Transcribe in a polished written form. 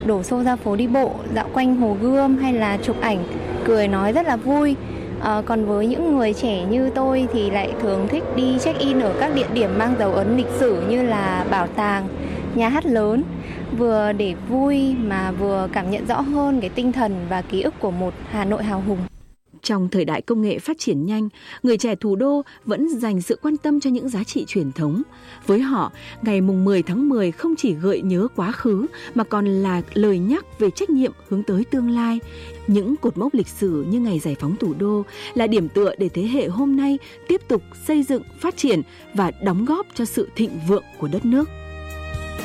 đổ xô ra phố đi bộ, dạo quanh Hồ Gươm hay là chụp ảnh, cười nói rất là vui. Còn với những người trẻ như tôi thì lại thường thích đi check-in ở các địa điểm mang dấu ấn lịch sử như là bảo tàng, nhà hát lớn, vừa để vui mà vừa cảm nhận rõ hơn cái tinh thần và ký ức của một Hà Nội hào hùng. Trong thời đại công nghệ phát triển nhanh, người trẻ thủ đô vẫn dành sự quan tâm cho những giá trị truyền thống. Với họ, ngày 10 tháng 10 không chỉ gợi nhớ quá khứ mà còn là lời nhắc về trách nhiệm hướng tới tương lai. Những cột mốc lịch sử như ngày giải phóng thủ đô là điểm tựa để thế hệ hôm nay tiếp tục xây dựng, phát triển và đóng góp cho sự thịnh vượng của đất nước.